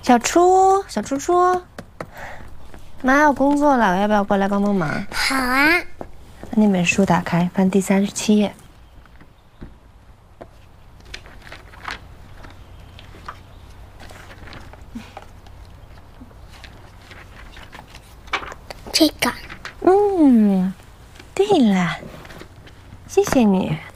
小初，小初初，妈要工作了，要不要过来帮帮忙？ 好啊。 把那本书打开，翻第37页。 这个。 对了，谢谢你。